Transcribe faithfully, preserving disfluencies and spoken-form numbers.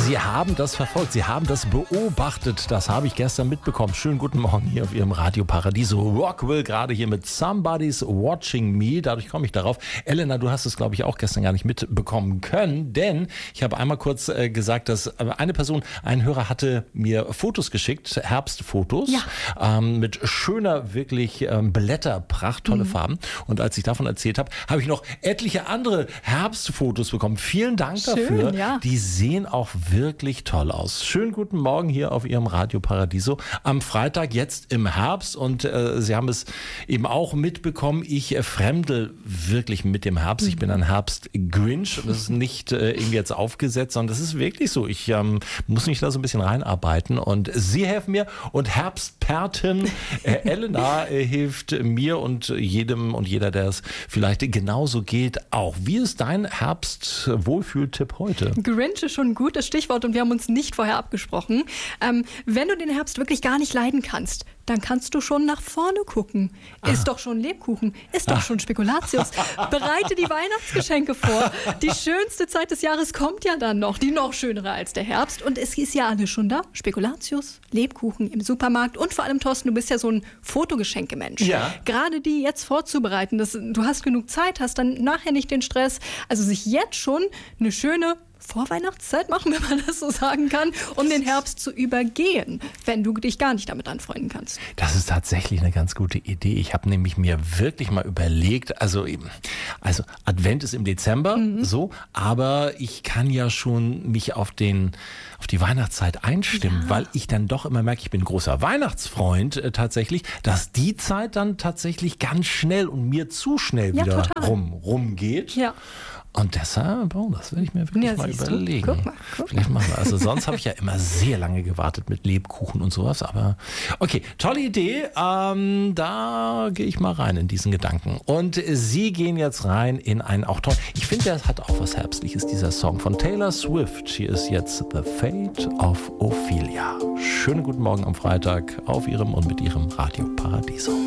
Sie haben das verfolgt, Sie haben das beobachtet. Das habe ich gestern mitbekommen. Schönen guten Morgen hier auf Ihrem Radio Paradiso. Rockwell gerade hier mit Somebody's Watching Me. Dadurch komme ich darauf. Elena, du hast es, glaube ich, auch gestern gar nicht mitbekommen können, denn ich habe einmal kurz äh, gesagt, dass eine Person, ein Hörer hatte mir Fotos geschickt, Herbstfotos, ja. ähm, mit schöner, wirklich ähm, Blätterpracht, tolle mhm. Farben. Und als ich davon erzählt habe, habe ich noch etliche andere Herbstfotos bekommen. Vielen Dank Schön, dafür. Ja. Die sehen auch wirklich toll aus. Schönen guten Morgen hier auf Ihrem Radio Paradiso. Am Freitag, jetzt im Herbst. Und äh, Sie haben es eben auch mitbekommen, ich äh, fremdel wirklich mit dem Herbst. Ich bin ein Herbst-Grinch. Das ist nicht äh, irgendwie jetzt aufgesetzt, sondern das ist wirklich so. Ich ähm, muss mich da so ein bisschen reinarbeiten. Und Sie helfen mir. Und Herbstpertin äh, Elena äh, hilft mir und jedem und jeder, der es vielleicht genauso geht, auch. Wie ist dein Herbst-Wohlfühltipp heute? Grinch ist schon ein gutes Stichwort und wir haben uns nicht vorher abgesprochen. Ähm, wenn du den Herbst wirklich gar nicht leiden kannst, dann kannst du schon nach vorne gucken. Ist ah. doch schon Lebkuchen, ist doch ah. schon Spekulatius. Bereite die Weihnachtsgeschenke vor. Die schönste Zeit des Jahres kommt ja dann noch, die noch schönere als der Herbst. Und es ist ja alles schon da. Spekulatius, Lebkuchen im Supermarkt und vor allem, Thorsten, du bist ja so ein Fotogeschenke-Mensch. Ja. Gerade die jetzt vorzubereiten, das, du hast genug Zeit, hast dann nachher nicht den Stress. Also sich jetzt schon eine schöne Vorweihnachtszeit machen, wenn man das so sagen kann, um den Herbst zu übergehen, wenn du dich gar nicht damit anfreunden kannst. Das ist tatsächlich eine ganz gute Idee. Ich habe nämlich mir wirklich mal überlegt, also eben, also Advent ist im Dezember, mhm. so, aber ich kann ja schon mich auf den, auf die Weihnachtszeit einstimmen, ja. weil ich dann doch immer merke, ich bin ein großer Weihnachtsfreund äh, tatsächlich, dass die Zeit dann tatsächlich ganz schnell und mir zu schnell ja, wieder total. rum, rumgeht. Ja. Und deshalb, oh, das werde ich mir wirklich ja, mal überlegen. Guck mal, guck Vielleicht machen wir. Also sonst habe ich ja immer sehr lange gewartet mit Lebkuchen und sowas. Aber okay, tolle Idee. Ähm, da gehe ich mal rein in diesen Gedanken. Und Sie gehen jetzt rein in einen auch toll. Ich finde, der hat auch was Herbstliches, dieser Song von Taylor Swift. Hier ist jetzt The Fate of Ophelia. Schönen guten Morgen am Freitag auf Ihrem und mit Ihrem Radio Paradiso.